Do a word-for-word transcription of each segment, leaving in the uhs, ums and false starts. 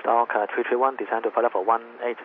Stalker three three one, descend to flight level one eighty.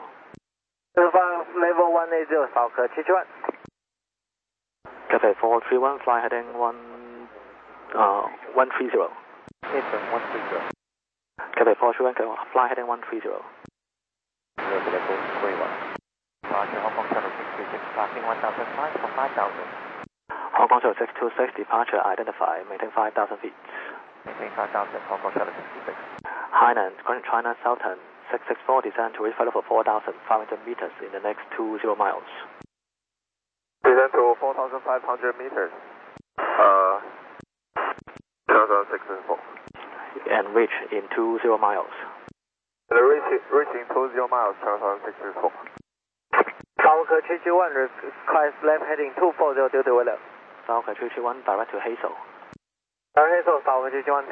Level one eighty, Stalker three three one. Cathay four three one, fly heading one, uh, one three zero. Eastern one three zero. Cathay four three one, fly heading one three zero. Level twenty-one. Roger, Hong Kong Shuttle six two six, passing one thousand five for five thousand. Hong Kong Shuttle six two six, departure identified, maintain five thousand feet. Maintain five thousand, Hong Kong Shuttle six two six. Hainan, current China Southern six six four, descend to reach flight level four thousand five hundred meters in the next two zero miles. Descend to four thousand five hundred meters. Uh, China six six four. And reach in two zero miles. The reach, reaching two zero miles, China six six four. Stalker three two one, request left heading two four zero, duty with left. Stalker three two one, direct to Hazel. Direct Hazel, Stalker three two one.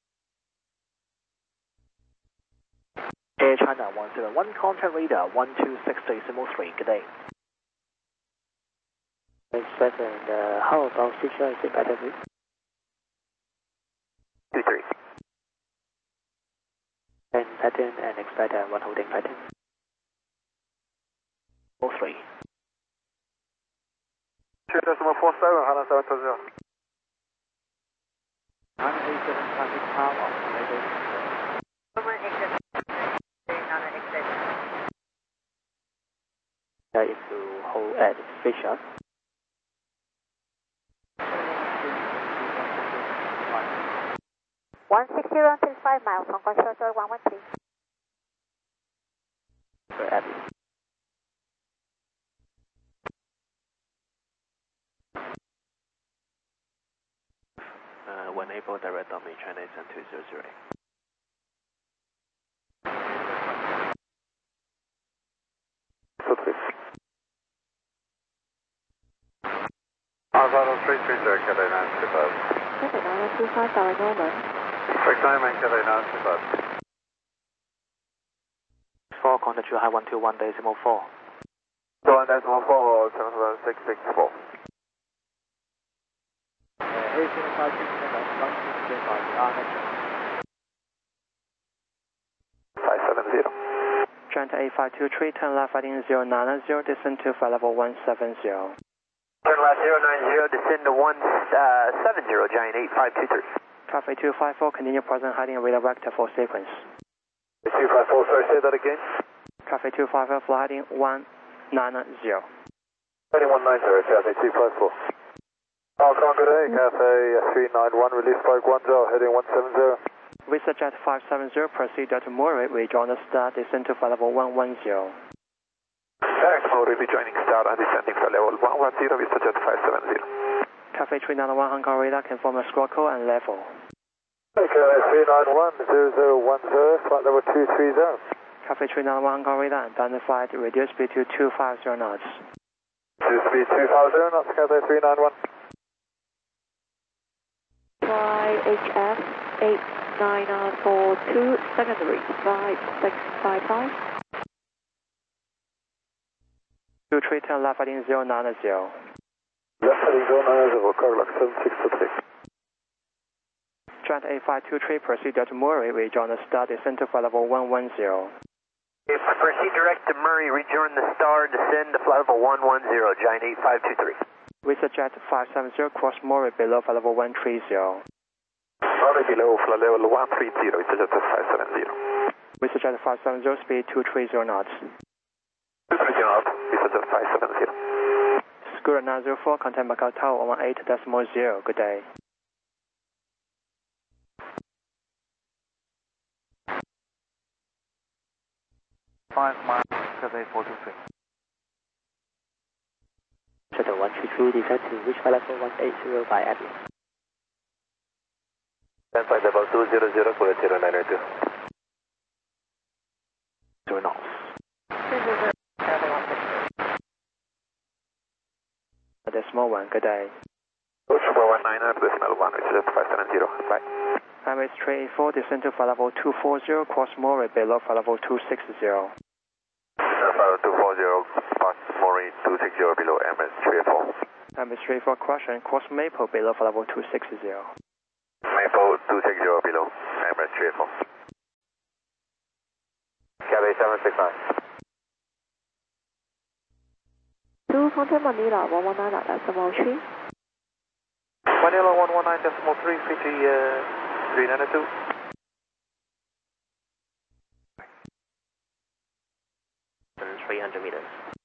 Air China one seven one, contact radar one two six decimal three, good day. Expect and uh, how about situation is it better with? two three. And pattern and expect and one holding pattern. oh three. two decimal four seven, Hana seven two zero. nine eight seven traffic power of radio. Someone exit. Not an exit. That is to hold at Fisher. one six zero until five miles, Hong Kong Shuttle one one three. Very happy. Uh, when able, direct on me, China is two zero zero. Alvaro three three zero, Cathay nine two five. Cathay nine two five, Tower Norman. Quick time and Cathay nine two five. four, contact you high one two one decimal four. one decimal four, seven six six four. eighteen five six one six zero five, five seven zero. Trent eight five two three, turn left heading zero nine zero, descend to flight level one seven zero. Turn left zero nine zero, descend to one seven zero, Giant eight five two three. Traffic two five four, continue present heading radar vector for sequence. two five four, sorry, say that again. Traffic two five four, flight heading one nine zero. Heading one nine zero, Cathay two five four. Alcon, good day, Cathay three nine one, release flight one zero, heading one seven zero. VistaJet five seven zero, proceed to Murray, rejoin the start, descend to flight level one one zero. Direct Murray, rejoining start and descending flight level one one zero, VistaJet five seven zero. Cathay three nine one, Hong Kong radar, confirm a squawk call and level. Okay, three nine one, zero zero one zero, flight level two three zero. Cathay three nine one, Hong Kong radar, abandon flight, reduce speed to two five zero knots. Reduce speed two five zero knots, Cathay three nine one. Y H F eight nine four two, secondary, five six five five. two three, turn left heading zero nine zero. Left heading zero nine zero, Carlac seven six two three. Trent eight five two three, proceed to Murray, rejoin the start, descend to flight level one one zero. If proceed direct to Murray, rejoin the star, descend to flight level one one zero, Giant eight five two three. VistaJet five seven zero, cross Murray below flight level one three zero. Murray below flight level one three zero, VistaJet five seven zero. VistaJet five seven zero, speed two three zero knots. two three zero knots, VistaJet five seven zero. Scooter nine zero four, contact Macau Tower one eight decimal zero, good day. five miles, Cathay four two three. Shuttle one three three, descend to reach flight level one eight zero by Atlas. Then flight level two zero zero, call it zero nine two. Zero knots. Decimal one, good day. Coach four one nine, decimal one, VistaJet five seven zero, bye. Emirates three eight four, descend to flight level two four zero, cross Murray below flight level two six zero. Flight two four zero, pass Murray two six zero below Emirates three eight four. Emirates three eight four, caution, cross Maple below flight level two six zero. Maple two six zero below Emirates three eight four. seven six nine. Two Fountain Manila one one nine decimal three. Manila one one nine decimal three, Fiji uh, three nine two. three hundred meters.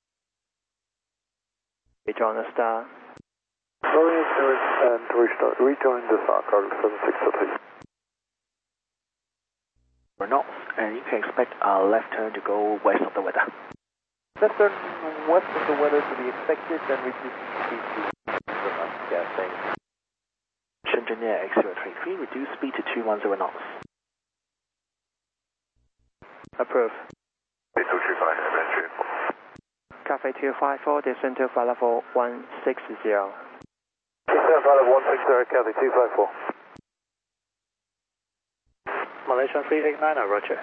Rejoin the star. Rolling Express and restart, rejoin the star, Carl seven six three. We're north, and you can expect a left turn to go west of the weather. Left turn west of the weather to be expected, then reduce speed to yeah, thanks. Shenzhen Air X zero three three, reduce speed to two one zero knots. Approve. two three five, entry. Cafe two five four, descend to flight level one six zero. Descend flight level one six zero, Cafe two five four. Malaysia three eight nine, roger.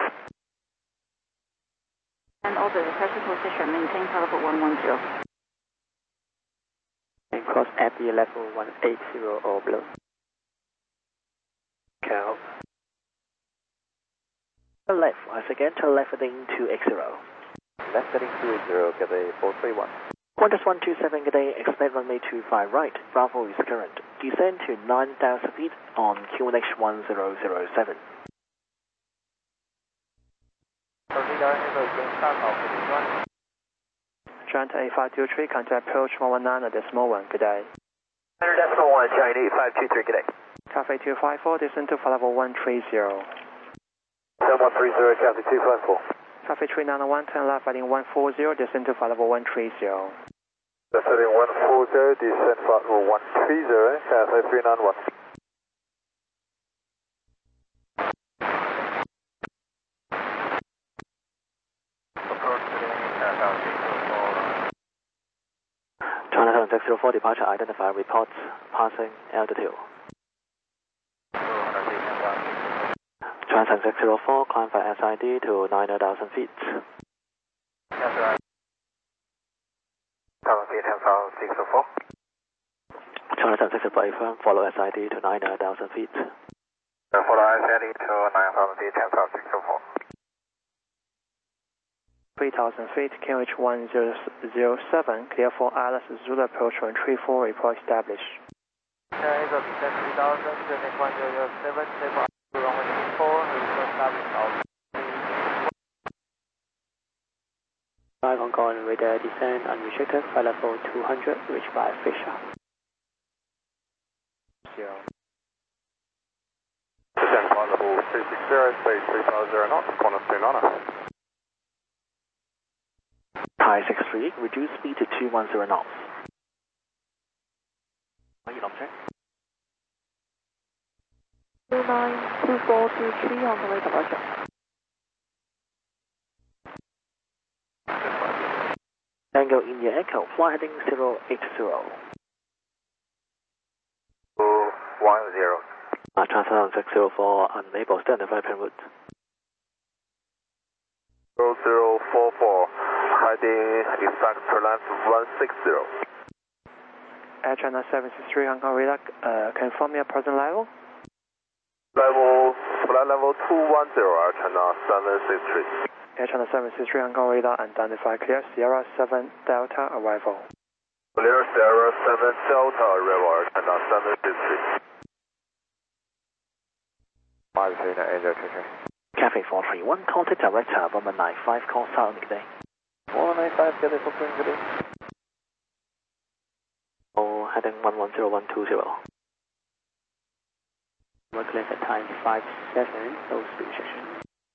And order the taxi position, maintain flight level one one zero. And cross at the level one eight zero or below. Cal. To left, once again, to left heading two X zero. Left heading two eight zero, Cafe four three one. Qantas one two seven, good day, expect runway two five right, Bravo is current. Descend to nine thousand feet on Q N H one zero zero seven. Giant eight five two three, contact approach one one nine decimal one, good day. one hundred decimal one, Giant eight five two three, good day. Cafe two five four, descend to flight level one three zero. seven one three zero, Cafe two five four. Cafe three nine one, turn left heading one four zero, descend to flight level one three zero. Left heading one four zero, descend flight level one three zero, Cafe three nine one. China seven six zero four, departure identified, reports passing altitude. China seven six zero four, climb by S I D to nine thousand feet. China seven six zero four, affirm, follow S I D to nine thousand feet. Follow S I D to nine thousand feet, ten thousand six oh four. three thousand feet, Q N H one zero zero seven, clear for Alice Zulu approach one three four, report established. three thousand, Q N H one zero zero seven, clear for runway two four, report established. Five on call and radar descent unrestricted, flight level two hundred, reached by Fisher. Zero. Descend flight level two six zero, speed three five zero knots, Qantas two niner. Thai six three, reduce speed to two one zero knots. Are you long check? two nine two four two three on the way to Roger. Tango India Echo, flight heading zero eight zero. two one zero. Uh, China six zero four, unable, stand by plan route. zero zero four four, heading exact per length one six zero. Air China seven six three, Hong Kong radar, uh, confirm your present level. Level, flight level two one zero, Air China seven six three. Air China seven six three, Hong Kong radar, identify clear, Sierra seven Delta arrival. Clear Sierra seven Delta arrival, Air China seven six three. five three nine eight zero two three. Cafe four three one, contact director, one one nine five, call Southern, good day. one nine five, Cafe four three one, good day. Oh, heading one one zero one two zero. Work left at time five seven, those two sessions.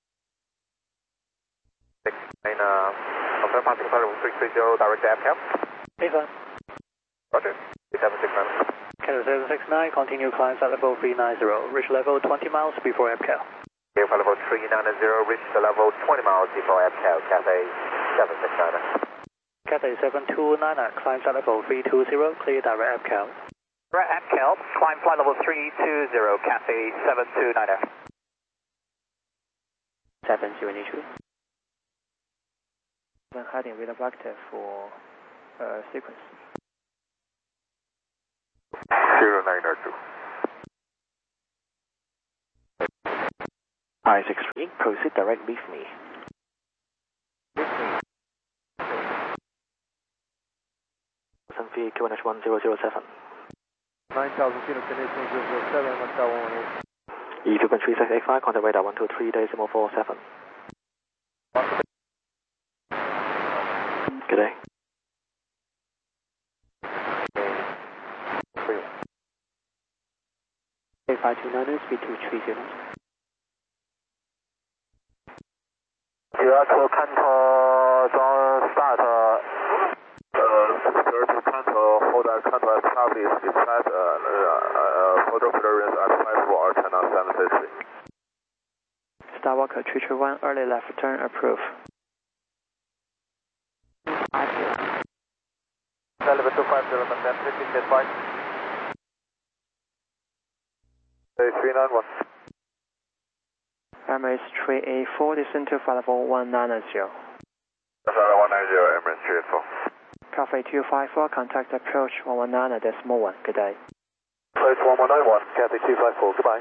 six nine, uh, confirm passing flight level three three zero, direct to Abcam. Hey, sir. Roger. seven six nine. Kilo seven six nine, continue climb at level three nine zero, reach level twenty miles before Abcal. Air flight level three nine zero, reach the level twenty miles before Abcal, Cathay seven six nine. Cathay seven two nine, climb at level three two zero, clear direct Abcal. Direct Abcal, climb flight level three two zero, Cathay seven two nine. seven zero two. Then heading with objective for uh, sequence. zero nine two. Thai six three, proceed direct with me. feet, Q N H one zero zero seven. nine thousand feet of condition zero zero seven, Macau one one eight. E two point three six eight five, contact radar one two three decimal four seven. Good day. eight five two nine, speed two three zero. 九幺two 看头装 start。 Uh, sir, to Kanto, hold that Kanto as probably is set, uh, uh, uh, photo clearance at five four, channel seven six three. Starwalker three three one, early left turn approved. Caliber two five zero, maintain fifteen dead five. Hey, three nine one. Emirates three eight four, descend to flight level one nine zero. Sorry, one nine zero, Emirates three eight four. Cafe two five four, contact approach one one nine decimal one. Good day. Place one one nine one, Cafe two five four, goodbye.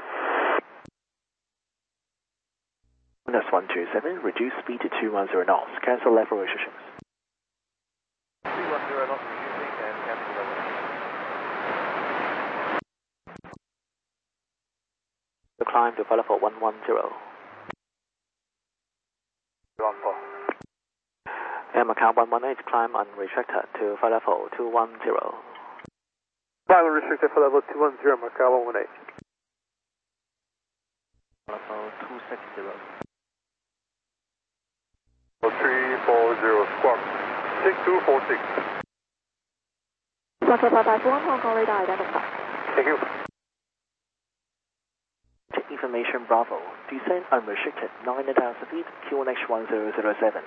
That's one two seven, reduce speed to two one zero knots, cancel level restrictions. two one zero knots reducing and cancel level. To climb to flight level one one zero. one four. Air Macau one one eight, climb unrestricted to flight level two one zero. Climb unrestricted for level two one zero, Macau one one eight. Level two six zero. three four zero, squawk, six two four six. Roger, five five one, Hong Kong radar identified. Thank you. To information Bravo, descend unrestricted nine thousand feet, Q N H one zero zero seven.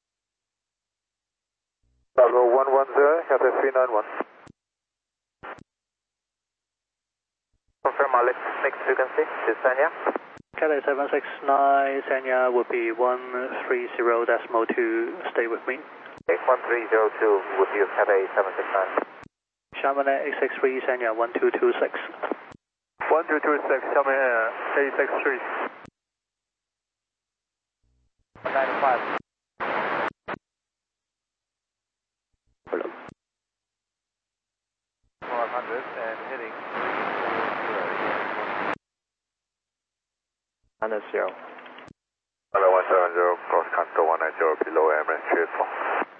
Bravo one one zero, Cafe three nine one. Confirm our next frequency, descend here. Cathay seven six nine, Sanya would be one three zero decimal two, stay with me. Okay, one three zero two with you, Cathay seven six nine. Chamonix eight six three, Sanya one two two six. one two two six, Chamonix eight six three. one nine five. Hello. one hundred and heading Under zero. Hello, one seven zero, cross Kanto one nine zero, below Emirates three eight four.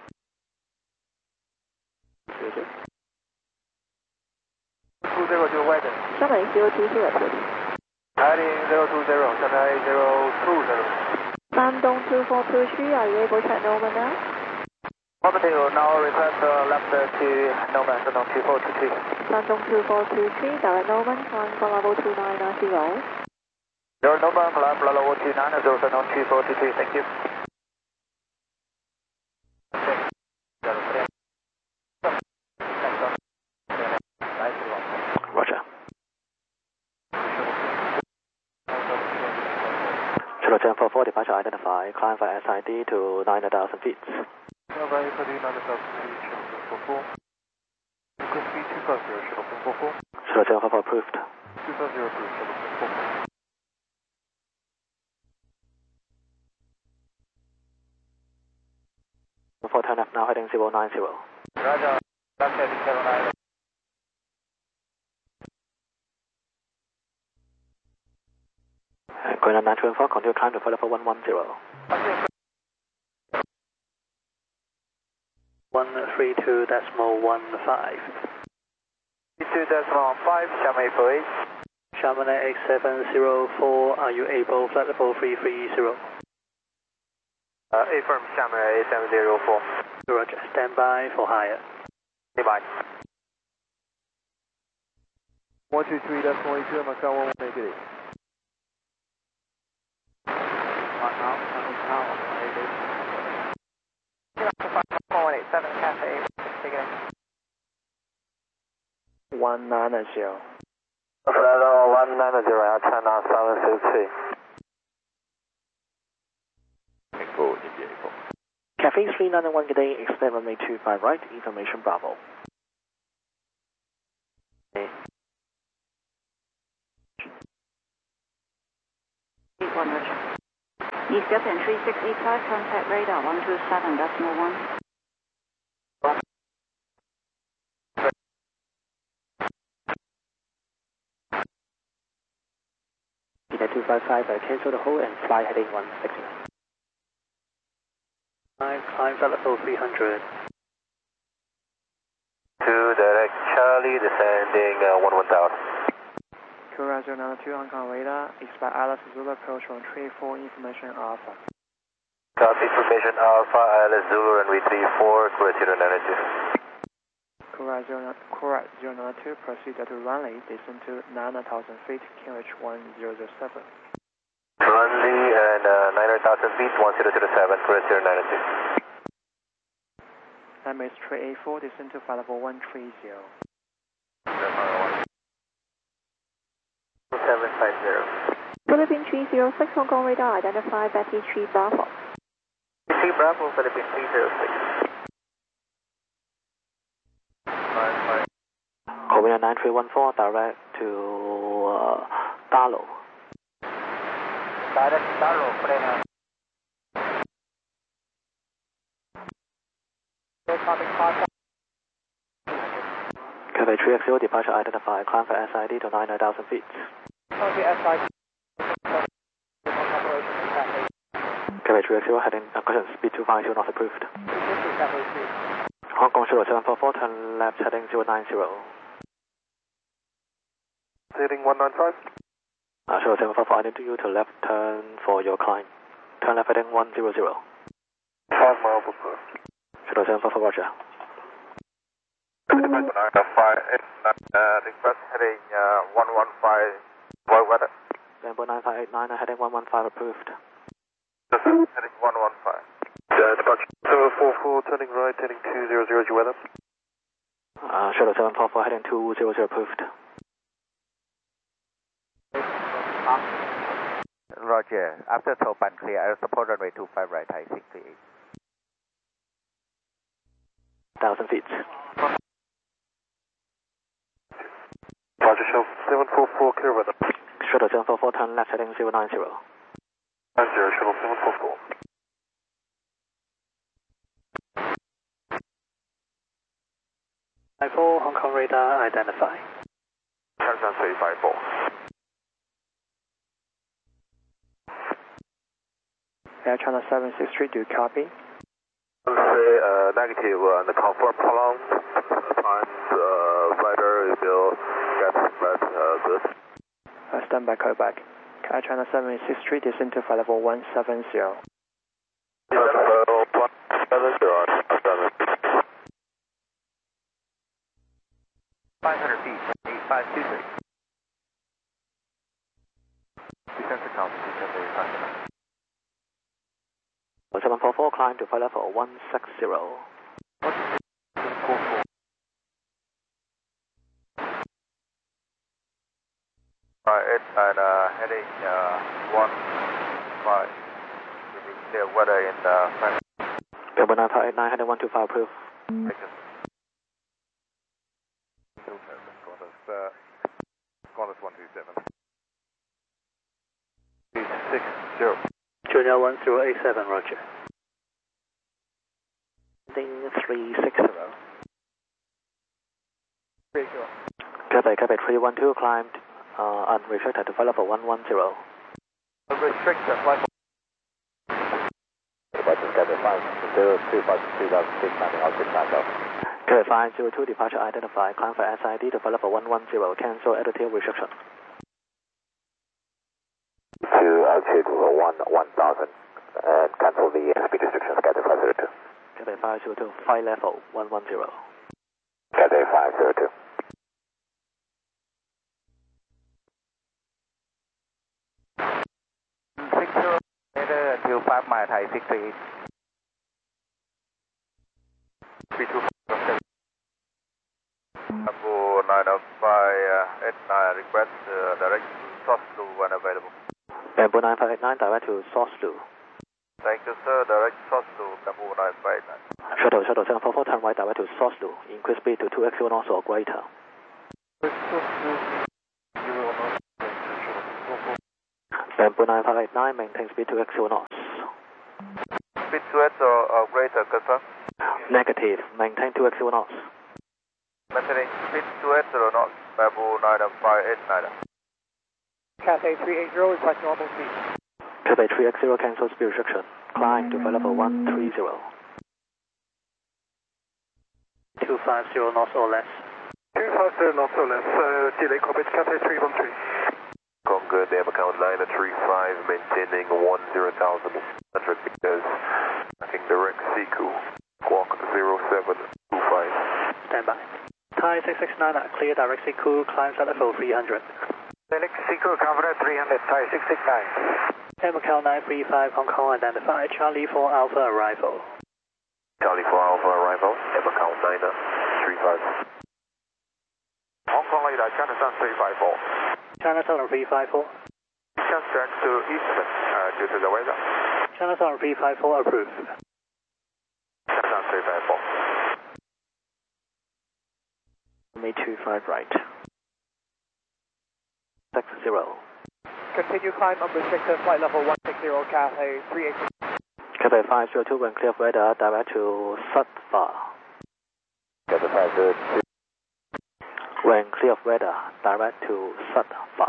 two zero to weather. Shanghai zero two zero approved. Heading zero two zero, Shanghai zero two zero. Shandong two four two three, are you able to check Norman now? Positive, now request uh, left uh, to Norman, Shandong two four two three. Shandong two four two three, direct Norman, climb for level two nine zero. Your Norman, flight level two nine zero, Shandong two four two three, thank you. Roger. Kilo ten four four, departure identified, climb via S I D to nine thousand feet. Nine thousand feet, four four. Frequency two five zero, shuttle four four. Kilo ten four four approved. two five zero approved, shuttle four four. four turn left now, heading zero nine zero. Roger, left heading seven nine. Going on nine two four, continue climb to flight level one one zero. one three two decimal one five. two decimal five, Chamonix four eight. Chamonix eight seven zero four, are you able flight level three three zero? Uh, affirm Chamonix eight seven zero four. Roger, stand by for higher. Goodbye. one two three decimal eight zero, Macau one one eight, good eight. seven Cafe, one nine zero. Level one nine zero, China seven six three. Cafe three nine one, good day, expect runway two five right, information Bravo. one Roger. East up in three six eight five, contact radar one two seven decimal one. five five, uh, cancel the hold and fly heading one six zero. Climb, climb flight level three hundred. two direct Charlie, descending uh, one one thousand. Korea zero nine two, Hong Kong radar, expect Alice Zulu approach on three four, information Alpha. Copy information Alpha, Alice Zulu, runway three four, Korea zero nine two. Korea zero nine two, proceed to runway, descend to nine thousand feet, K H one zero zero seven. Runway and uh, nine thousand feet, one zero zero seven, Korea zero nine two. M S three eight four, descend to flight level one three zero. seven five zero. Philippine three zero six, Hong Kong radar, identify Betty three Bravo. Betty Bravo, Philippine three zero six. Korea nine three one four, direct to uh, Dalo. Direct Dalo, Prena. Cathay three X zero, departure identify, climb for S I D to nine thousand feet. Copy S I D. Cathay three X zero, heading, uh, caution, speed two five zero, not approved. Hong Kong zero seven four four, turn left, heading zero nine zero. Heading one nine five. Uh, zero seven four four, I need you to left turn for your climb. Turn left heading one zero zero. five miles per hour. zero seven four four, roger. five eight nine, uh, request heading uh, one one five, what weather? Bamboo nine five eight nine, heading one one five approved. Heading one one five. Uh, departure seven four four, turning right, heading two zero zero, your weather? Uh, Shuttle seven four four, heading two zero zero approved. Roger. After Topan clear, I'll support runway two five right, high six three eight. one thousand feet. Roger, Shuttle seven four four, clear weather. Shuttle seven four four, turn left heading zero nine zero. nine zero, Shuttle seven four four. five four, Hong Kong radar, identify. Transit three five four. Air China seven six three, do you copy? Say uh, negative uh, and confirm prolonged time, uh, rider will get that uh, good. Uh, stand by, call back. Air China seven six three, descend to flight level one seven zero. five hundred feet, eight five two six. Descent to count, descent to count. seven four four, climb to flight level one six zero. Right, and uh, heading uh, one five. Clear weather in uh, Frank. Bamboo nine five eight nine, heading one two five approved. Uh, Qantas one two seven. six zero. Junior one zero eight seven, roger. Heading three six zero. three zero. Cathay, Cathay three one two, climbed uh, unrestricted to flight level one one zero. Restricted flight. Cathay five zero two five two thousand six, landing outside Tango. Cathay five zero two, departure identified, climb for S I D to flight level one one zero, cancel altitude restriction. To altitude one one thousand and cancel the speed restrictions, Cathay five zero two. Cathay five zero two, flight level one one zero. Cathay five zero two. six zero. Later until five mile, high six three eight. three two five. Abu nine five eight nine, request uh, direct to Soslu when available. Bamboo nine five eight nine, direct to Soslu. Thank you, sir. Direct Soslu, Bamboo nine five eight nine. Shuttle, Shuttle seven four four, turn right direct to Soslu. Increase speed to two X zero knots or greater. Bamboo nine five eight nine, maintain speed two X zero knots. Speed two X or, or greater, confirm. Negative, maintain two X zero knots. Maintaining speed two X or knots, Bamboo nine five eight nine. Cathay three eighty, request normal speed. Cathay three eighty, cancel speed restriction. Climb to flight level one three zero. two five zero knots or less. two five zero knots or less, uh, delay cockpit Cathay three one three. Conga, name account nine three five, maintaining one zero thousand one hundred meters. I think direct C Q, squawk zero seven two five. Stand by. Thai six six nine, clear direct C Q, climb at level three hundred. Direct C Q, cover three hundred, Thai six six nine. Name account nine three five, Hong Kong identified, Charlie four Alpha arrival. Charlie four Alpha arrival, name account nine three five. Hong Kong radar, China Sun three five four. China Southern three five four. Just track to Eastern uh, due to the weather. China Southern three five four approved. China Sun three five four. Runway two five right. six zero. Continue climb unrestricted flight level one six zero, Cathay three eighty. Cathay five zero two, when clear of radar, direct to Sutpha. Cathay five zero two. When clear of radar, direct to Sutpha.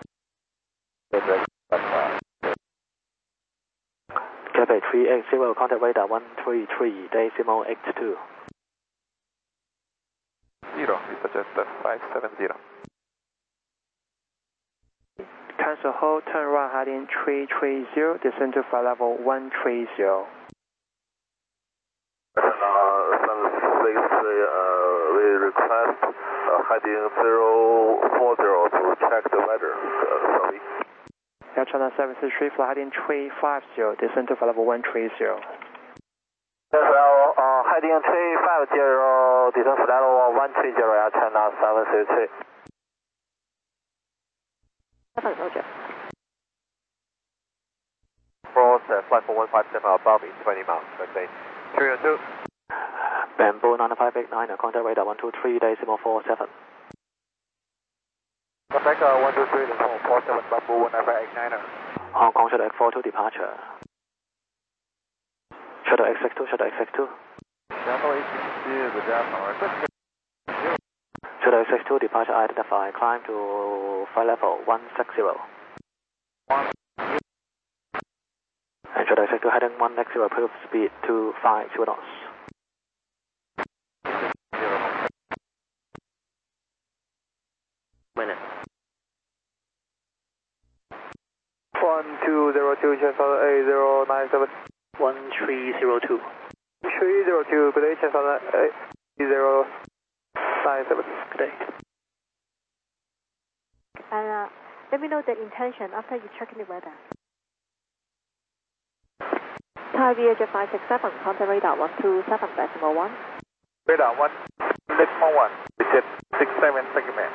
Cathay three eighty, contact radar one three three, decimal eight two. Zero, suggest five seven zero. Cancel hold, turn right heading three three zero, descend to flight level one three zero. Uh, Sun six three, uh, we request uh, heading zero four zero to check the weather. Uh, sorry. Air China seven six three, flight heading three five zero, descend to flight level one three zero. Well, uh, heading three five zero, descend flight level one three zero, Air China seven six three. Roger. Cross uh, flight four one five seven above in twenty miles, okay. three oh two. Bamboo nine five eight nine, contact radar one two three, decimal four seven. Contact uh, one two three, decimal four seven, Bamboo one nine five eight nine. Hong Kong Shadow X four two departure. Shadow X six two, Shadow X six two. Shadow X six two, good afternoon. Shadow X six two, departure identified, climb to flight level one six zero. And Shadow X six two heading one six zero, approved speed two five zero knots. Minute. one two zero two, channel A zero nine seven. one three zero two. three zero two, good day, channel A zero nine seven. Good day. And uh, let me know the intention after you check the weather. Thai V H F five six seven, contact radar one two seven decimal one. Radar one, decimal one, visit six seven segment.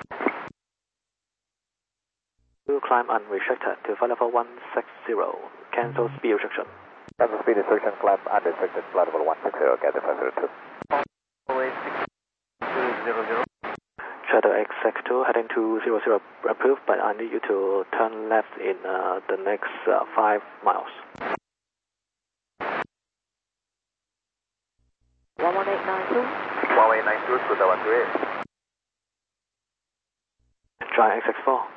To climb unrestricted to flight level one six zero, cancel speed restriction. Cancel speed restriction, climb unrestricted, flight level one six zero, Cathay five zero two. Shadow X six two heading to zero zero approved, but I need you to turn left in uh, the next uh, five miles. one one eight nine two. one eight nine two, Suda one two eight. Try X six four.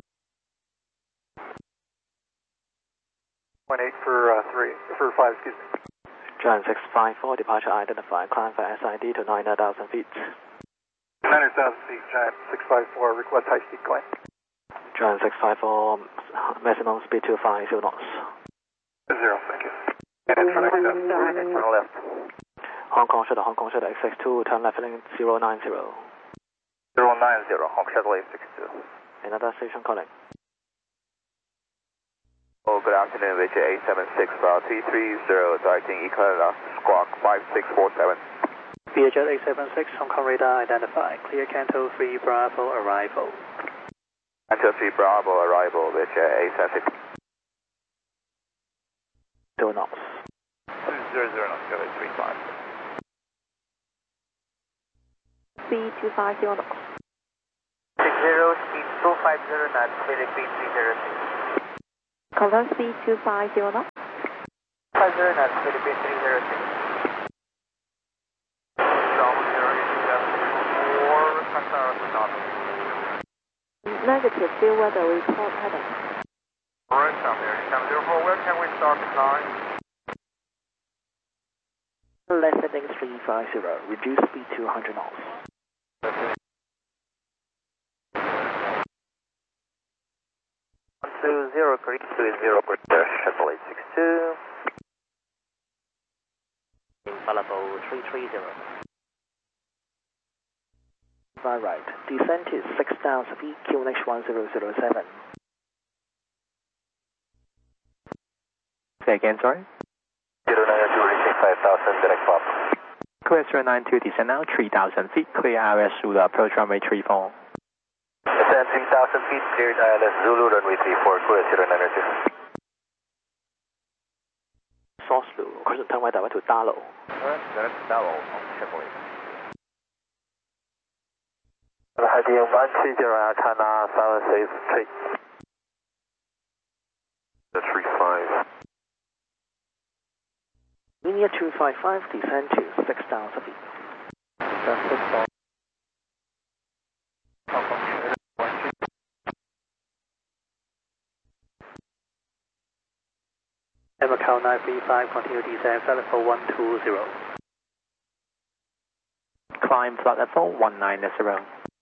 one eight for uh, three, for five, excuse me. Giant six five four, departure identified, climb for S I D to nine thousand feet. nine hundred thousand feet, Giant six five four, request high speed climb. Giant six five four, maximum speed two five zero knots. Zero, thank you. And for next step, turn left. Hong Kong Shadow, Hong Kong Shadow X six two, turn left heading zero nine zero. zero nine zero, Hong Kong Shuttle A six two. Another station calling. Oh, good afternoon, V H A seven six, route three three zero, directing Ecola, squawk five six four seven. V H L eight seven six, Hong Kong radar identified, clear Canto three Bravo arrival. Canto three Bravo arrival, V H A eight seven six. Two knots. zero zero knots, go three five. Speed two five zero knots. six zero, speed two five zero knots, Philippine three zero six. Confirm speed two five zero knots. five zero knots, Philippine three zero six. Negative, field weather, report heading. Alright, Tom here. seven zero four, where can we start the climb? Left heading three five zero, reduce speed to one hundred knots. one two zero, three two zero, shuttle eight six two. Level three three zero. By right, descent is six thousand feet, Q N H one zero zero seven. Say again, sorry? zero nine two, reaching five thousand, direct pop. Clear zero nine two, descend now three thousand feet, clear I L S Zulu, approach runway three four. Descend three thousand feet, cleared I L S Zulu, runway three four, clear zero nine two. Source Blue, cruise runway direct to Darlow. Alright, that's Darlow on triple eight. Heading one three zero, Air China seven six three. The three five. Linear two five five, descend to six thousand feet. That's six four. Macau nine three five, continue descend, flight level one two zero. Climb flight level one nine zero.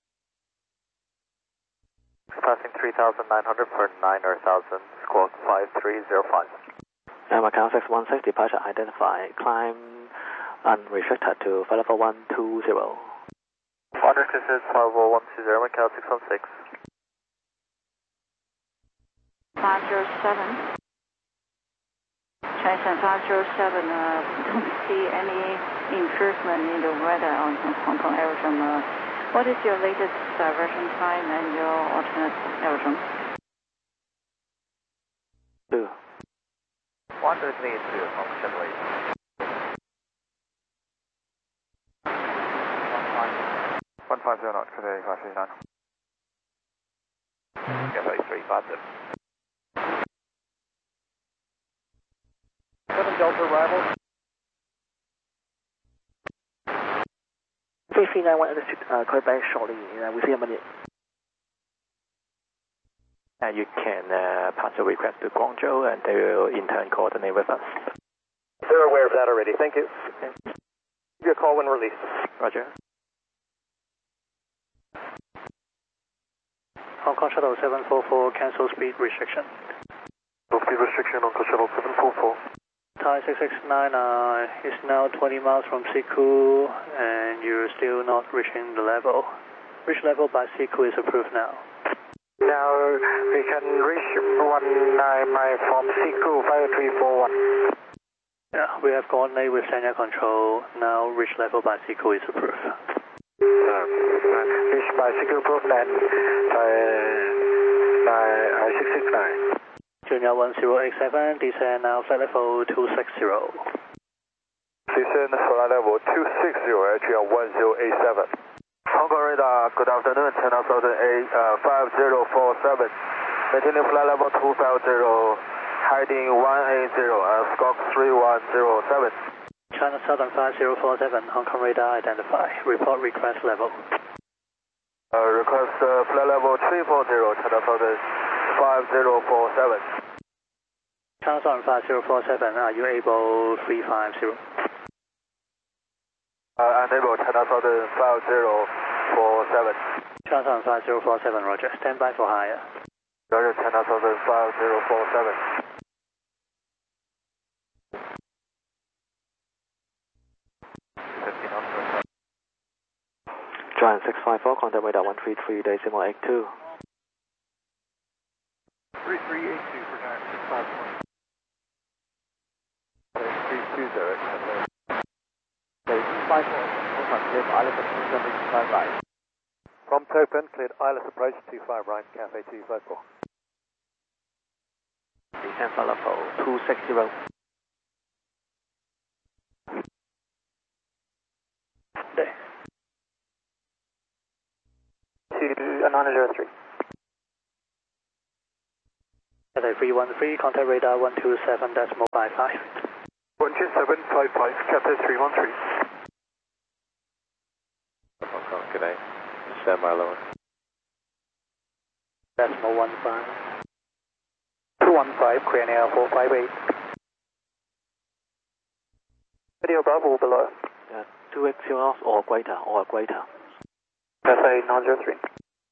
Passing three thousand nine hundred for nine thousand, squawk five three zero five. Macau six one six, departure identified, climb unrestricted to flight level one two zero. Unrestricted, flight level one two zero, Macau six one six. five zero seven. China five zero seven, uh, don't see any improvement in the weather on Hong Kong aerodrome. Uh, what is your latest diversion time and your alternate aerodrome? Two. one two three two, on triple eight. one five zero knots, today five three nine. Yeah, very three five zero. seven Delta arrival. three three nine one, uh, call back shortly, uh, within a minute. And you can uh, pass a request to Guangzhou and they will in turn coordinate with us. They're aware of that already, thank you. Give you a call when released. Roger. Hong Kong Shuttle seven four four, cancel speed restriction. Speed restriction on Shuttle seven four four. Thai six six nine uh, is now twenty miles from Siku and you're still not reaching the level. Which level by Siku is approved now? Now we can reach one nine mile from Siku five three four one. Yeah, we have coordinated with Sanya Control. Now reach level by Siku is approved. Uh, reach by Siku approved and uh, by six six nine. Junior one zero eight seven, descend now flight level two six zero. Descend flight level two six zero, actually on one zero eight seven. Hong Kong radar, good afternoon, China Southern eight, uh, five zero four seven. Maintaining flight level two five zero, heading one eight zero, uh, squawk three one zero seven. China Southern five zero four seven, Hong Kong radar identify. Report request level. Uh, request uh, flight level three four zero, China Southern five zero four seven. China Southern five zero four seven, are you able three five zero? Uh, unable, China Southern five zero four seven. China Southern five zero four seven, roger. Stand by for higher. Roger, China Southern five zero four seven. Giant six five four, contact radar one three three, decimal eight two. three three eight two for Giant six five four. three two zero. five four, cleared Islet approach two five right. From Topen, cleared Islet approach two five right, Cafe two five four. Descend flight level two six zero. There. To nine zero three. Cathay three one three, contact radar one two seven decimal five five. one two seven five five, Cathay three one three. Hong Kong, good day. Stand by lower. Decimal one five. two one five, clear air four five eight. Video Bravo below. Uh, two eighty knots or greater, or greater. Cathay nine zero three.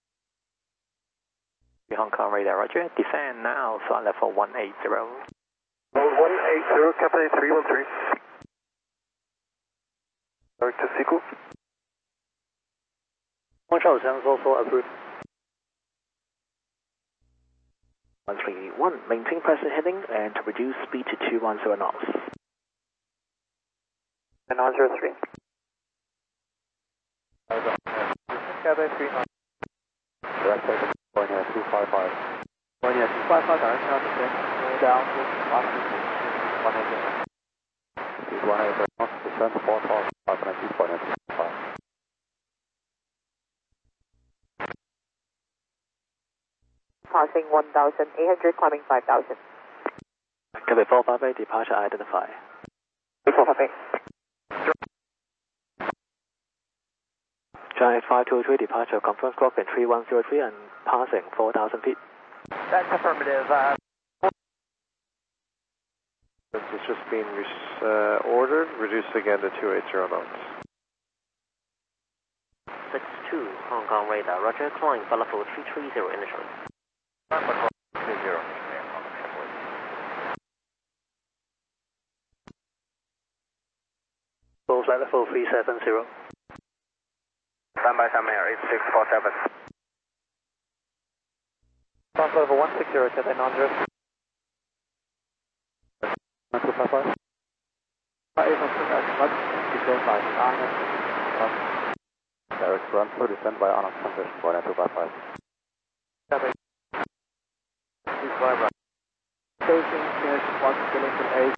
Hong Kong radar, roger. Descend now, flight level one eighty. one eighty, Cathay three one three. Direct to Siku. One shot sounds also approved. one three one, maintain present heading and to reduce speed to two one zero knots. nine zero three. Cathay three nine. Direct takeoff, going at two five five. Going at two five five, direct now descend. Down to one eighty. Speed one eighty knots, descend four thousand five hundred two point two five. Passing one thousand eight hundred, climbing five thousand. Cathay four five eight, departure identify. four five eight. Giant five two three, departure conference clock in three one zero three and passing four thousand feet. That's affirmative. Uh, It's just been uh, ordered, reduced again to two eighty knots. six two, Hong Kong radar, roger, climb flight level three three zero initially. three zero. Full flight level three seven zero. Stand by, Sam Air eight six four seven. Flight level one sixty, Cathay nine zero three. two five five. Direct run for descent by Annex transition, going at two five five. Cathay two five right. Station is one Killington eight.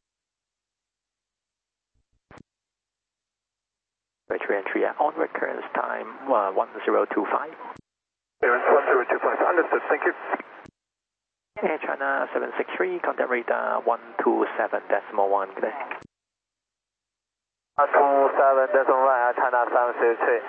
Battery entry at onward current time uh, one zero two five. Clearance one zero two five, understood, thank you. Air China seven six three, contact radar one two seven decimal one. Good day. one two seven decimal one, Air China seven six three.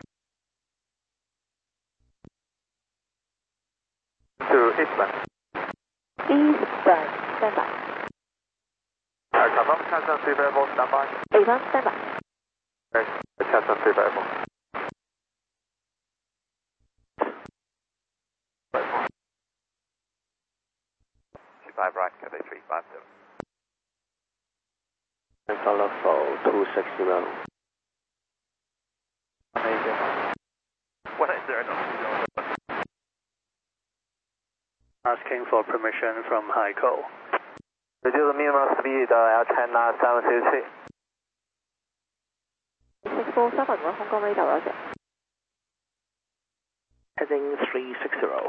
To Eastman. Eastman, stand by. Air China Canton three variable, stand by. Avon, stand by. Air Canton three variable. Five right, Cathay three five seven. And flight level two six zero. What is there? Asking for permission from HICO. Reduce minimum speed, uh, Air China seven six three. six four seven, Hong Kong radar, roger. Heading three six zero.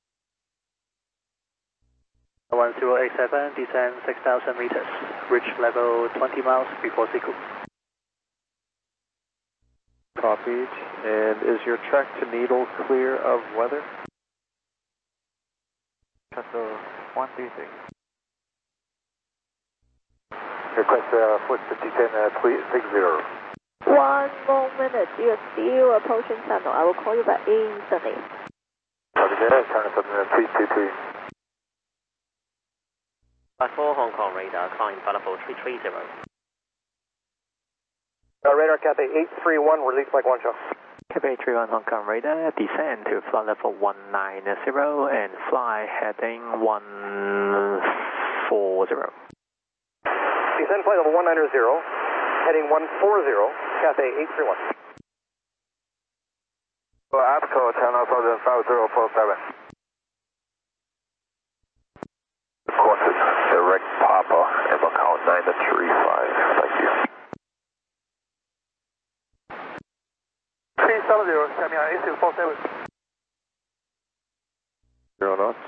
one zero eight seven, descend six thousand meters. Reach level twenty miles before Siku. Copied. And is your track to Needle clear of weather? Castle one three six. Request uh, foot fifty ten uh, six zero. One more minute, you are still approaching tunnel. I will call you back instantly. Copy that, China seven three two three. Flight four, Hong Kong radar, climb flight level three three zero. Uh, radar Cathay eight three one, release Mike one shot. Cathay eight three one Hong Kong radar, descend to flight level one nine zero and fly heading one four zero. Descend flight level one nine zero, heading one four zero, Cathay eight three one. So APCO China Southern five zero four seven. Requested direct Papa, M account nine three five, thank you. three seven zero, Samia eight six four seven. Zero knots.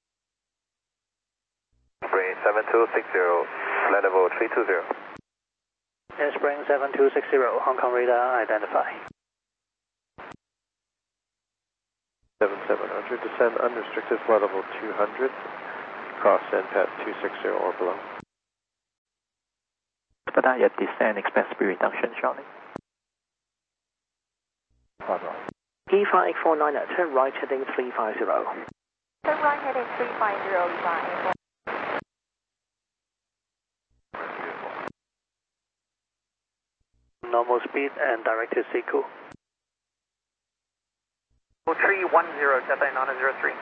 Spring seven two six zero, flight level three two zero. Spring seven two six zero, Hong Kong radar, identify. seven seven hundred, descend unrestricted flight level two hundred. Cross N P A T two six zero or below. But I at descend, expect speed reduction shortly. Five right. E five four nine, turn right heading three five zero. Turn turn right heading three five zero, Lima. Normal speed and direct to Siku. three one zero, Cathay nine zero three.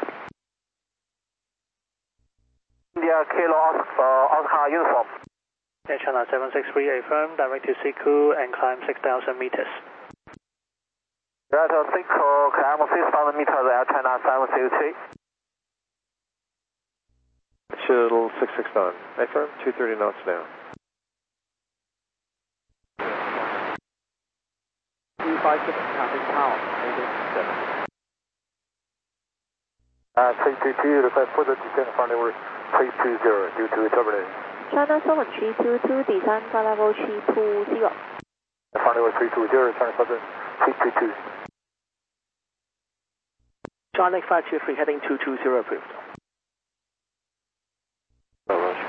India Kilo Oscar Uniform. Air China seven six three, affirm, direct to Siku and climb six thousand meters. Right, Siku, climb six thousand meters, Air China seven six three. Shuttle six six nine, affirm, two thirty knots now. three five six, Cathay Tower, seven. Uh, three two two, request further descent from level three two zero due to turbulence. China seven three two two, descend flight level three two zero. From level three two zero, China seven three two two. China five two three, heading two two zero approved. Oh, Roger.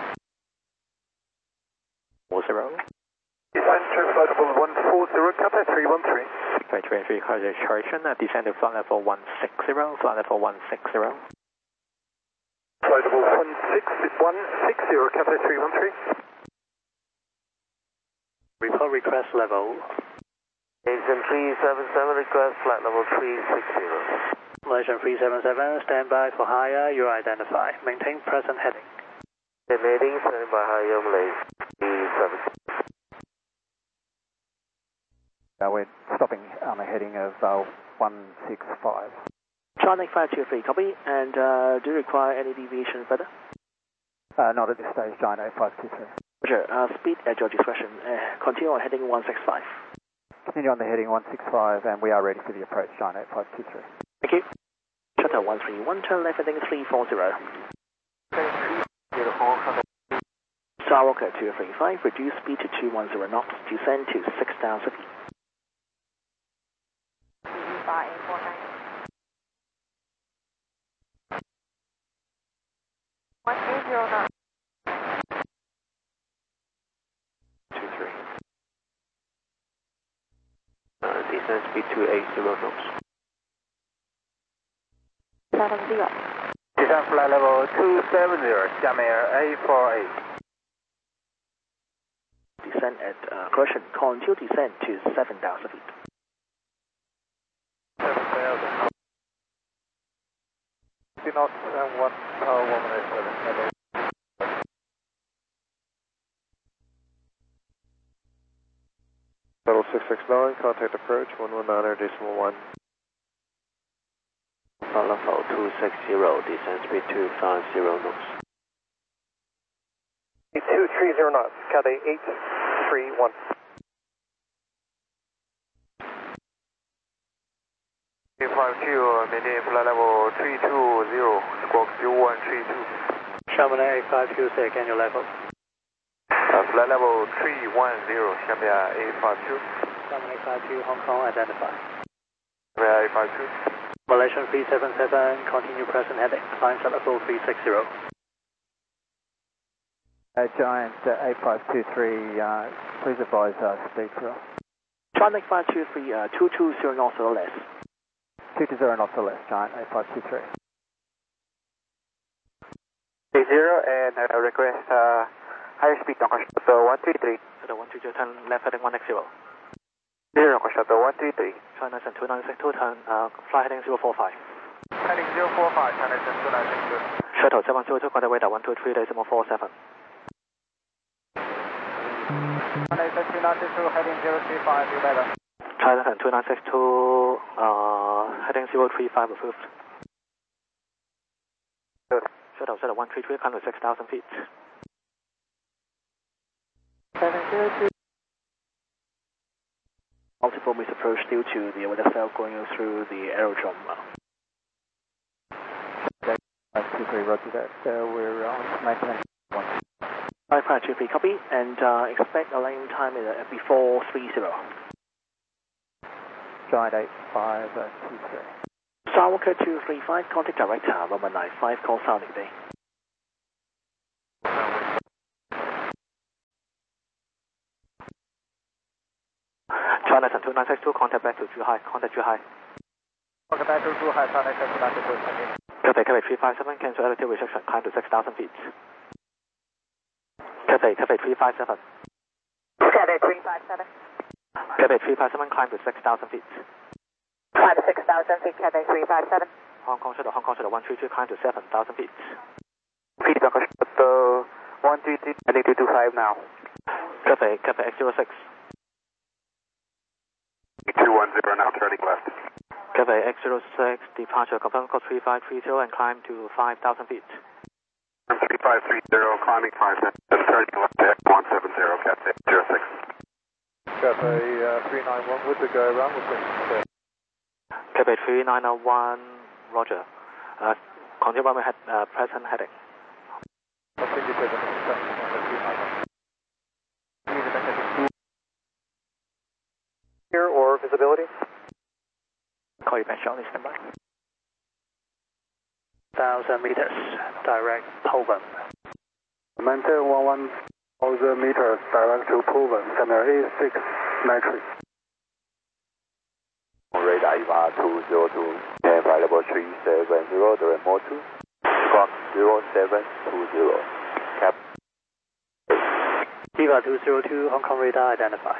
Four zero. Descend to flight level one four zero, Cathay three one three. Flight twenty-three, concentration, uh, descend to flight level one six zero, flight level one six zero. Flight level one six one six zero, Cathay three one three. Report request level. Malaysian three seven seven, request flight level three six zero. Malaysian three seven seven, stand by for higher, you identify. Maintain present heading. Heading, stand by higher, Malaysian three seven seven. Uh, we're stopping on a heading of uh, one six five. China five two three, copy. And uh, do you require any deviation further? Uh, not at this stage, China eight five two three. Roger, uh, speed at your discretion. Uh, continue on heading one six five. Continue on the heading one six five, and we are ready for the approach, China eight five two three. Thank you. Shuttle one three one, turn left heading three four zero. Starwalker two three five, reduce speed to two one zero knots, descend to six thousand feet. Five four nine. One eight zero knots. Two three. Uh, descend speed two eight zero knots. Seven zero. Descend flight level two seven zero, Xiamen A four eight. Descend at, uh, correction, continue descend to seven thousand feet. seven thousand. Do not and one power one eight seven. Shuttle six six nine, contact approach one one nine decimal one. Flight level two six zero, descend speed two five zero knots. two three zero knots, Cathay eight three one. eight five two, maintain flight level three two zero, squawk zero one three two. Xiamen eight five two, say again your level. Uh, flight level three one zero, Xiamen eight five two. Xiamen eight five two, Hong Kong, identify. Xiamen eight five two. Malaysian three seven seven, continue present heading, climb flight level three six zero. Uh, Giant uh, eight five two three, uh, please advise uh, speed for us. China five two three, uh, two two zero knots or less. two two zero knots or less, Giant eight five two three. eight zero and uh, request uh, higher speed on Shuttle one three three. Shuttle one three two, turn left heading one X zero. zero on Shuttle one three three. China two nine six two, turn, uh, fly heading zero four five. Heading zero four five, China two nine six two. Shuttle seven zero two, contact radar one two three decimal four seven. China two nine six two, heading zero three five, eleven. China two nine six two, uh, heading zero three five approved. Good. Shuttle Shuttle one three three, climb to six thousand feet. Seven zero two. Multiple miss approach due to the weather cell going through the aerodrome. five two three, roger that. Uh, we're on maintenance one. five five two three, copy, and uh, expect a landing time uh, before three zero. Giant eight five two three. Starwalker two three five, contact director, Loma nine five, call sounding day. China two nine six two, contact back to Zhuhai, contact Zhuhai. Contact back to Zhuhai, China two nine six two, Cathay, Cathay three five seven, cancel altitude restriction, climb to six thousand feet. Cathay, Cathay three five seven. Cathay three five seven. Cathay three five seven, climb to six thousand feet. Climb to six thousand feet, Cathay three five seven. Hong Kong shuttle, Hong Kong shuttle one three two, climb to seven thousand feet. Feedback shuttle one three two, heading two two five now. Cathay, Cathay X zero six. two one zero now, turning left. Cathay X zero six, departure confirm code three five three zero and climb to five thousand feet. three five three zero, climbing five seven, turning left to X one seven zero, Cathay zero six. Cathay uh, three nine one with the go around with the Cathay three nine one, roger. Uh, continue runway head, uh, present heading. Continue to the Here or visibility? Call you back shortly, stand by. one thousand meters, direct Proven. Maintain one one thousand meters direct to Proven, center A six metric. Radar E V A two zero two, and flight level three seven zero, direct mode two, squawk zero seven two zero, cap. E V A two zero two, Hong Kong radar identify.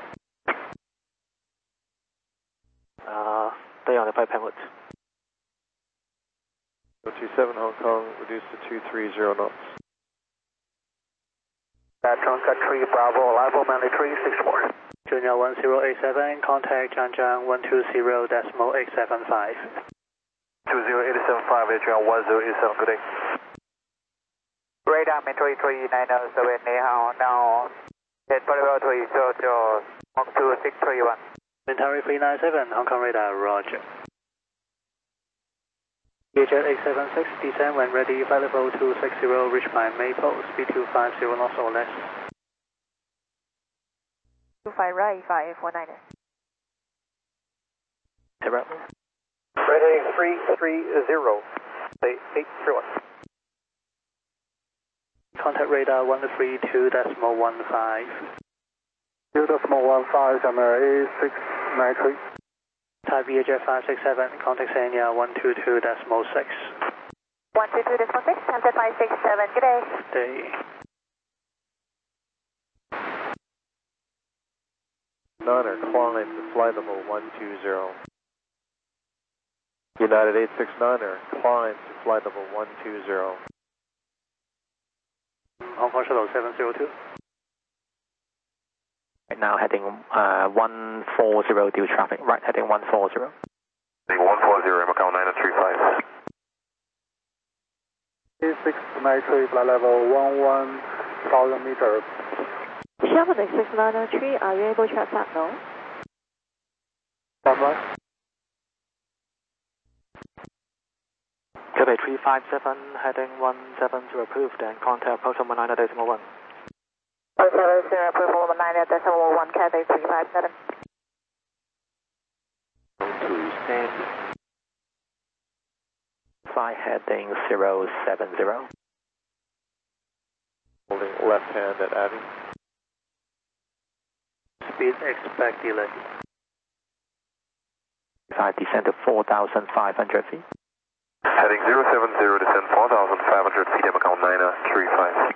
Uh, stay on the five penwood. two seven Hong Kong, reduce to two three zero knots. Patron cut three Bravo, arrival Manly three six four. Junior one zero eight seven, contact Zhangjiang one two zero decimal eight seven five. two zero eight seven five, Adrian one zero eight seven, good day. Radar Metro three nine zero seven, Ni Hao, now. Head level three zero zero, Hong two six three one. Mentari three nine seven, Hong Kong radar, roger. Vietjet eight seven six, descend when ready, flight level two six zero, reach by Maple, speed two five zero knots or less. two five right, five one nine. Zero. Right heading three three zero, say eight three one. Contact radar one three two decimal one five. two decimal one five, center A six metric. Thai Vietjet five six seven, contact Sanya one two two decimal six. one two two decimal six, Tampa five six seven, good day. Day. Niner, climb to flight level one two zero. United eight six niner, climb to flight level one two zero. Hong Kong shuttle seven zero two. Right now heading uh, one four zero due traffic, right heading one four zero. Heading one four zero, Macau nine three five. A six metric, flight level one one thousand meters. Sherman six nine three, are you able to accept no? Standby. Cathay three five seven, heading one seven zero approved, and contact approach one nine decimal one. one seven zero, approval one nine decimal one, Cathay three five seven. To stand. Fly heading zero seven zero. Holding left hand at Abbey. Speed expect delay. I descend to four thousand five hundred feet. Heading zero seven zero, descend four thousand five hundred feet, Macau nine three five.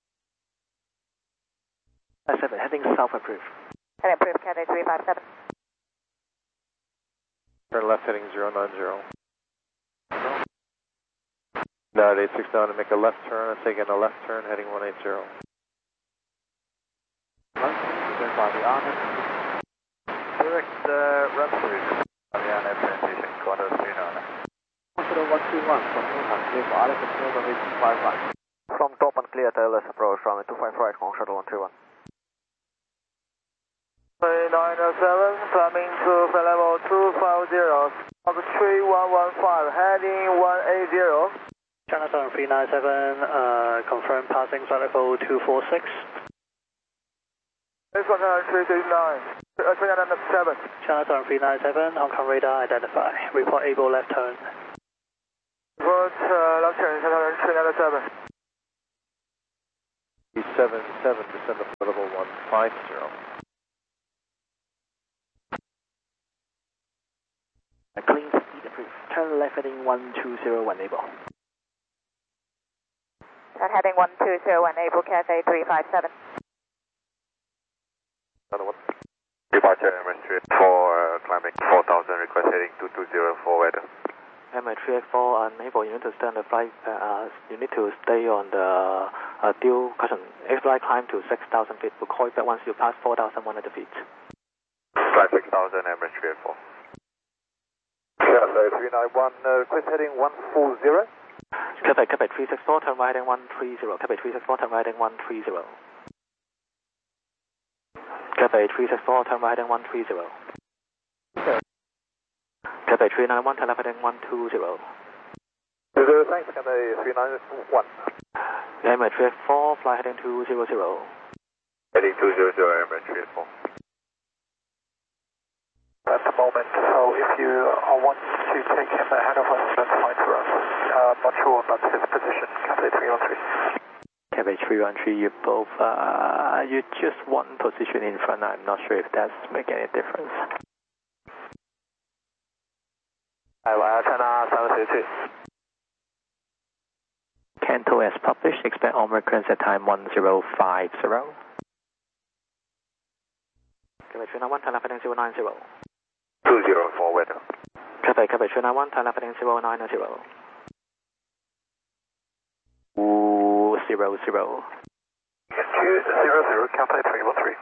Uh, seven, heading south approved. And approved, Cathay three five seven. Turn left heading zero nine zero. United eight six nine to make a left turn, taking a left turn heading one eight zero. By the Arnhem. Direct uh, run through by the Arnhem presentation, quarter three nine. one two one from Wuhan, clear for Alex and Nova two five right. From top and clear, tail left approach, runway two five right, Hong shuttle one three one. nine seven, climbing to flight level two five zero, three one one five, heading one eight zero. China Southern three nine seven, uh, confirm passing flight level two four six. This one three six nine, three nine seven. China Southern three nine seven, Hong Kong radar identify. Report able left turn. Report uh, left turn, three nine seven. seven seven, descend to flight level one five zero. A clean speed please. Turn left heading one two zero one able. Turn heading one two zero one able, Cathay three five seven. Another one. Departure M H three four, uh, climbing four thousand, request heading two two zero for weather. M H three four unable, you need to stay on the flight, uh, you need to stay on the uh, due caution. X-flight climb to six thousand feet, we'll call you back once you pass four thousand one hundred feet. Flight six thousand, M H three four. Cathay three nine one, uh, request heading one four zero. Cathay, Cathay three six four, turn right heading one three zero. Cathay three six four, turn right heading one three zero. Cathay three six four, turn right heading one three zero. Okay. Cathay three nine one, turn left heading one two zero. Zero, thanks, Cathay three nine one. M H three four, fly heading two zero zero. Heading two zero zero, M H three four. At the moment, so if you uh, want to take him ahead of us, that's fine for us. Uh, I'm not sure about his position, Cathay three one three. Cathay three one three, you both, uh, you just one position in front, I'm not sure if that's make any difference. Canto as published, expect onward clearance at time one zero five zero. Cathay three nine one, turn left heading zero nine zero. two zero for weather. Cathay, Cathay three nine one, turn left heading zero nine zero. Ooh, zero zero. two zero zero, Cathay three one three.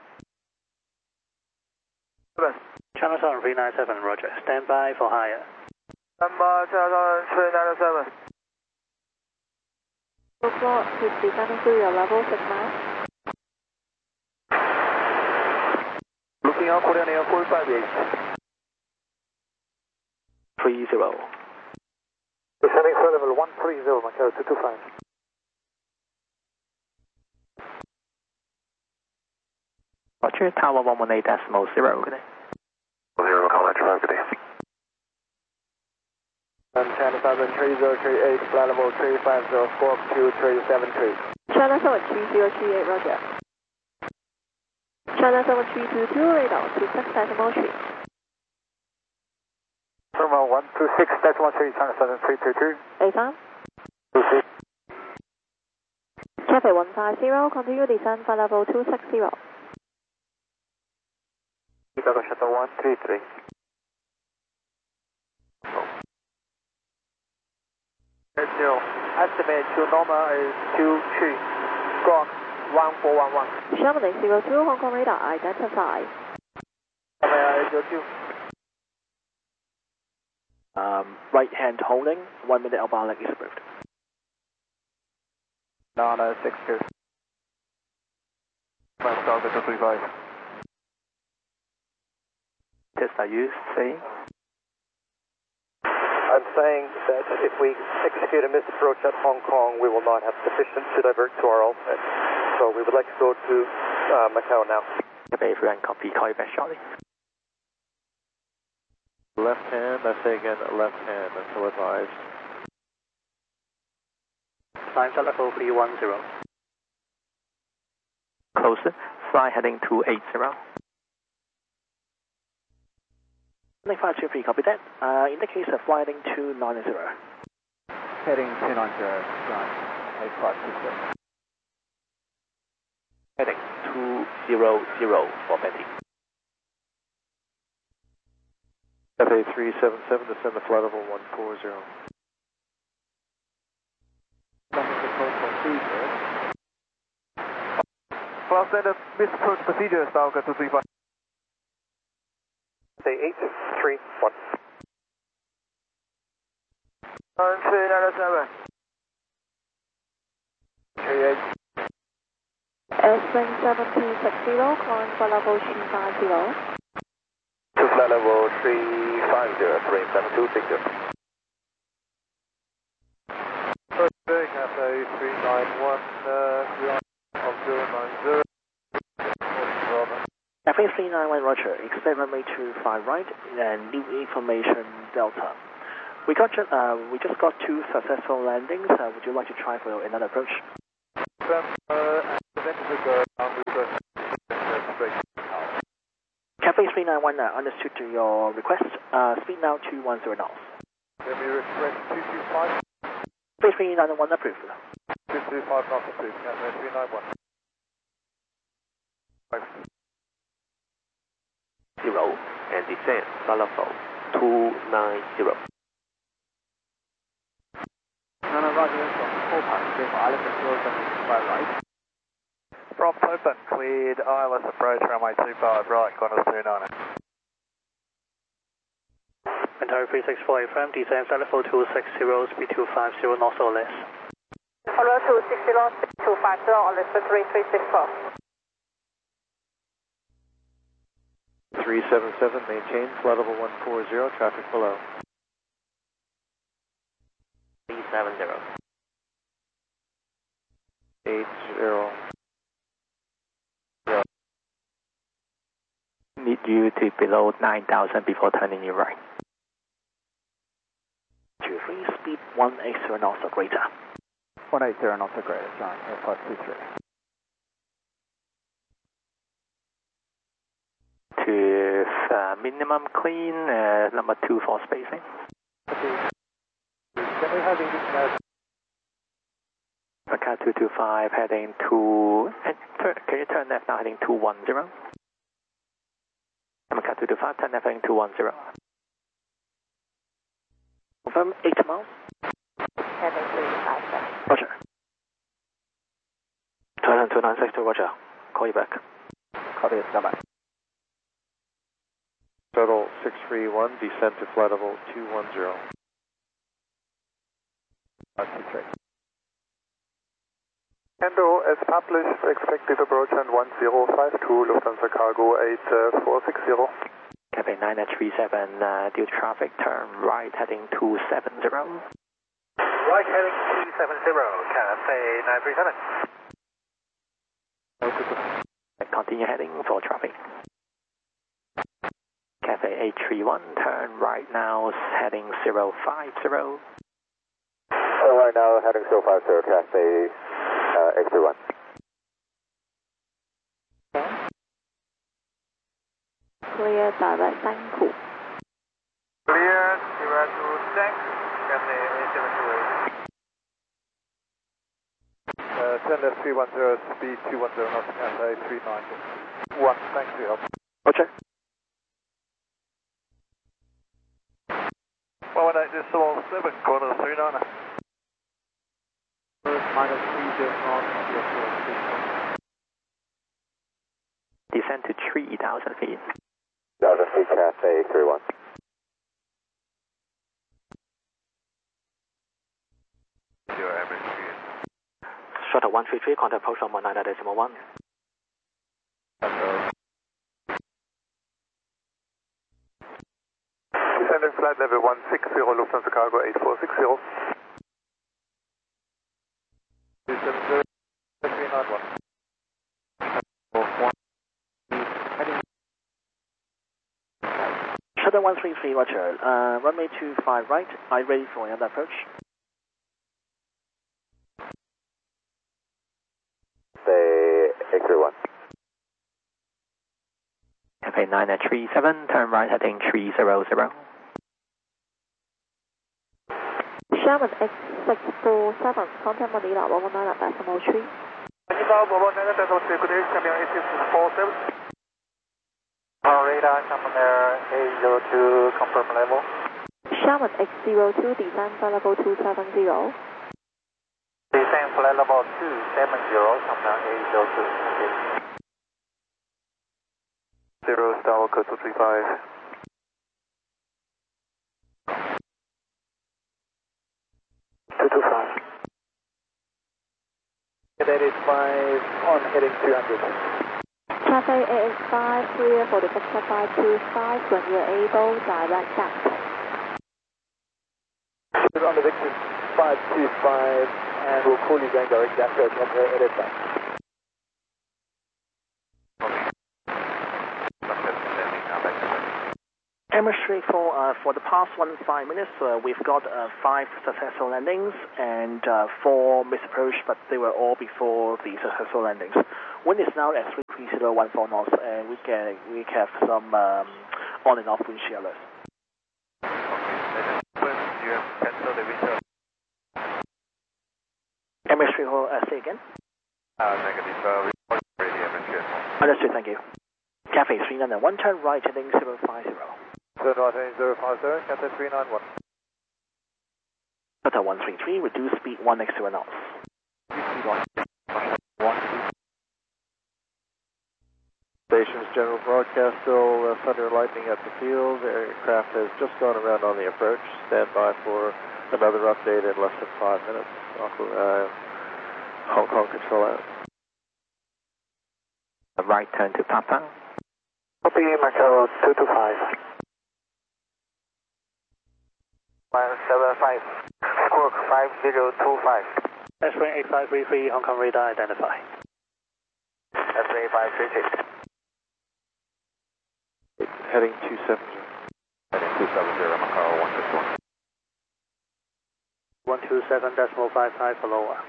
Channel seven three nine seven, roger. Stand by for higher. Stand by, Channel three nine seven. Four, please descending to your level six miles. Looking out, Korean Air four five eight. three zero. Descending for level one three zero, Macau two two five. Roger, Tower one one eight decimal zero, good day. Zero, Colin five, good day. And Channel seven three zero three eight, flight level three five zero, squawk two three seven three. Channel seven three zero three eight, roger. Channel seven three two two, radar two six decimal three. Terminal one two six decimal three, Channel seven three two two. A five. two six. Cathay one five zero, continue descent flight level two six zero. Chicago Shuttle one three three. Zero. Estimate to normal is two three. Squawk one four one one. Chamonix zero two, Hong Kong radar identify. Um, right hand holding, one minute Alpha leg is approved. Nana six two. Five Delta two three five. Test, are you saying? I'm saying that if we execute a missed approach at Hong Kong, we will not have sufficient to divert to our alternate. So we would like to go to uh, Macau now. Okay, if you can copy, call you back shortly. Left hand, I say again, left hand, until advised. Climb to level three one zero. Closer, fly heading two eight zero. five two three, copy that. Uh, in the case of fly heading two nine zero. Heading two nine zero, right, eight five two six. Heading two zero zero for Betty. F A three seven seven, descend the flight level one four zero. Flight center, missed approach procedure, Stalker two three five. Say eight three one. One three nine seven. Three eight. Airstream seven two six zero, climb for level three five zero. To flight level three five zero, three seven two six zero. First Bay, Cathay three nine one, uh, of zero nine zero. F A three nine one, roger. Expect runway two five right and new information Delta. We got just, uh, we just got two successful landings. Uh, would you like to try for another approach? Uh, Cathay three nine one uh, understood to your request. Uh, speed now two one zero knots. Let me request two two five. three nine one approved. two two five knots approved. Cathay three nine one. Zero and descend flight level two nine zero. Nana Roger from Copan, clear for Island Control seventy-five right. From Copan, cleared I L S approach runway two five right, Qantas two nine. Ontario three six four A F M, descend flight level two six zero, speed two five zero knots or less. Follow two six zero, speed two five zero, or less for three three six four. three seven seven, maintain flight level one four zero, traffic below. three seven zero. eight zero. Need you to below nine thousand before turning you right. two three, speed one eighty knots or greater. one eighty knots or greater, John, air five two three. To uh, minimum clean, uh, number two for spacing. Okay. Can we have English now? Macau two two five heading two, and turn, can you turn left now heading two one zero? Macau two two five, turn left heading two one zero. Confirm eight miles. Heading three five seven. Roger. Thailand two nine six two, Roger. Call you back. Copy, stand by. Total six three one, descent to flight level two one zero. Endo, as published, expected approach on one zero five two, Lufthansa cargo eight four six zero. Cathay nine three seven, uh, due traffic, turn right heading two seven zero. Right heading two seven zero, Cathay nine three seven. Continue heading for traffic. Cathay eight three one, turn right now, heading zero five zero. Oh, right now, heading zero five zero, Cathay uh, eight three one. Clear direct Danku. Clear, direct to Dank, Cathay eight seven two eight. Uh, turn left three one zero, speed two one zero knots, Cathay three nine one. Thanks for your help. Roger. one one eight decimal seven, Qantas three nine. Minus three zero knots. Descend to three thousand feet. one thousand feet, Cathay eight three one. Your average speed. Shuttle one three three, contact approach on one nine decimal one. Descending flight level one six zero, Lufthansa cargo eight four six zero. two seven zero, three nine one. Shuttle one three three, Roger. Uh, runway two five right. Are you ready for another approach? Say eight three one. Cathay nine three seven, turn right heading three zero zero. Sherman X six four seven, contact Manila one one nine decimal three. Manila one one nine decimal three, good day, Champion eight six four seven. Our radar, Champion Air eight zero two, confirm level. Sherman X zero two, descend flight level two seven zero. Descend flight level two seven zero, Champion eight zero two. Zero, Star Walker two three five. two two five. eight eight five on heading two hundred. Cathay eight eight five, clear for the Victor five two five, when you're able, direct Danku. On the Victor five two five, and we'll call you going direct Danku, Cathay eight eight five. Emirates for uh, for the past one five minutes, uh, we've got uh, five successful landings and uh, four misapproach, but they were all before the successful landings. Wind is now at three three zero one four knots, and we can we have some um, on and off wind shear. You have cancelled the winter. M H three, uh, say again? Uh, negative, uh, report already M H three. Understood, thank you. Cathay three nine one, turn right heading zero five zero. Turn right heading zero five zero, Cathay three nine one. Delta one three three, reduce speed one x zero knots. Station's general broadcast, still uh, thunder and lightning at the field. The aircraft has just gone around on the approach. Stand by for another update in less than five minutes. Uh, Hong Kong control out. Right turn to Papa. Copy, Macau two two five. one seven five. Squawk five zero two five. X-ray eight five three three, Hong Kong radar identify. X-ray eight five three six. Heading two seven zero. Heading two seven zero, Macau one six one. one two seven decimal five five for lower.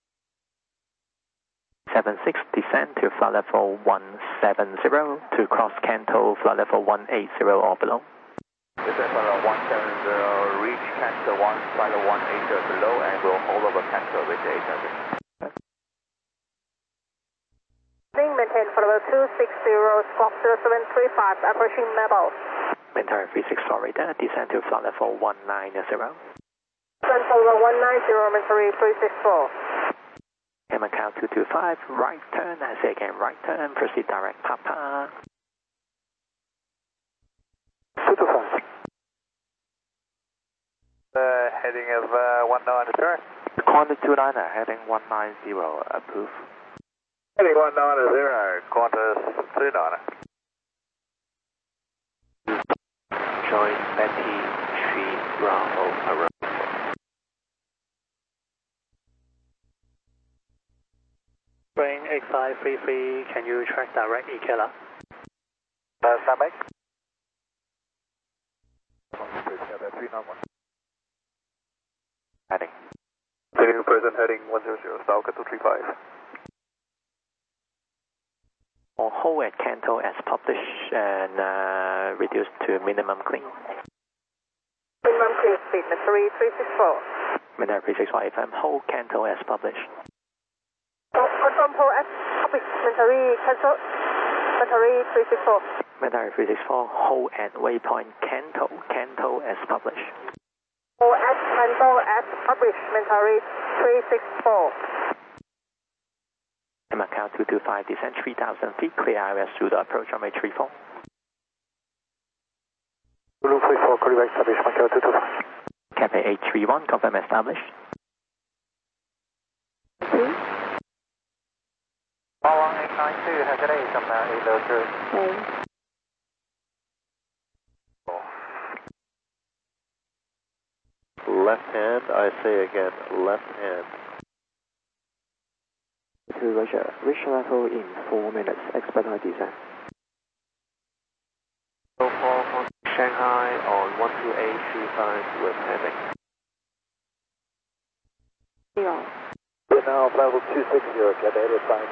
seven six, descend to flight level one seven zero to cross Canto, flight level one eight zero or below. Descend flight one seven zero, reach Canto one, flight level one eight zero below, and we'll hold over Canto with eight hundred. Maintain for level two six zero, squawk zero seven three five, approaching Mabel. Maintain three six Florida, descend to flight level one nine zero. Descend for level one nine zero, Missouri three six four. M Macau two two five, right turn, I say again, right turn, proceed direct Papa. two two five. Uh, heading of uh, one nine zero. Quanta two niner, heading one nine zero, approve. Heading one nine zero, Qantas two niner. Join Betty three Bravo around. Brain eight five three three, can you track direct E K L A? Uh, stand by. three nine one. Heading. Continue present heading one zero zero, Stalker two three five. Or hold at Canto as published and uh, reduced to minimum clean. Minimum clean speed, Missouri three six four. Minimum three six four F M, hold Canto as published. Confirm hold as published, Missouri cancel. Missouri three six four. Minimum three six four, hold at waypoint Canto, Canto as published. Hold at Canto as published, Missouri three six four. Macau two two five, descend three thousand feet, clear I R S through the approach runway three four. Zulu three four, call back established, Macau two two five. Cathay eight three one, confirm established. Okay. one one eight nine two, have a day, come down eight zero two. Okay. Left hand, I say again, left hand. To Roger, reach level in four minutes, expedite descent. So for, for Shanghai on one two eight three five with heading. Yeah. We're now level two six zero, Cathay eight five.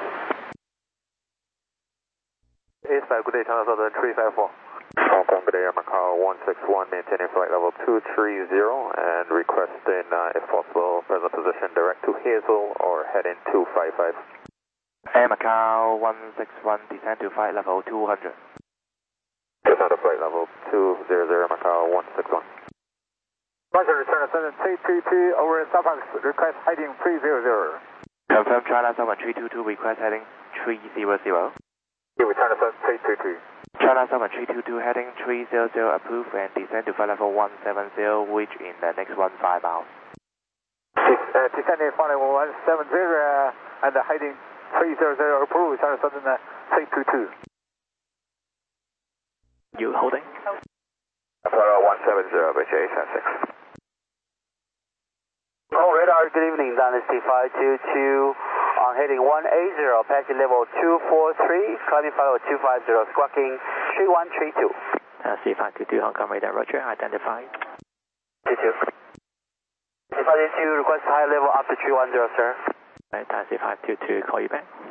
eight five, good day, China Southern three five four. Hong Kong, good day, Macau one six one, maintaining flight level two three zero and requesting, uh, if possible, present position direct to Hazel or heading two five five. Air Macau one six one, descend to flight level two hundred. Descend to flight level two hundred, Macau one six one. Roger, return ascendant three two two, over Starbucks, request heading three zero zero. Confirm China Southern three two two, request heading three zero zero. Return ascendant three two two. China Southern three two two, heading three zero zero, approved and descend to flight level one seven zero, which in the next one five miles. Six, uh, descending flight level one seven zero uh, and uh, heading three zero zero, approved, China Southern uh, three two two. You holding? Flight one seven zero, British eight seven six. Oh, radar, good evening, Dynasty five two two, on heading one eight zero, passing level two four three, climbing flight level two five zero, squawking three one three two. Uh, C five two two, Hong Kong radar, Roger, identified. two two. C five two two, request high level up to three one zero, sir. Right, C five two two, call you back.